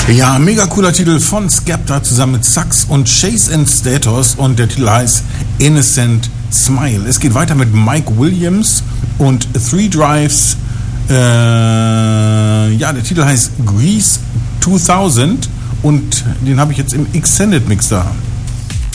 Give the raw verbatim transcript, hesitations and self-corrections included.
Ja, mega cooler Titel von Skepta zusammen mit Sax und Chase and Status und der Titel heißt Innocent Smile. Es geht weiter mit Mike Williams und Three Drives. Äh, ja, der Titel heißt Grease zweitausend und den habe ich jetzt im Extended Mix da.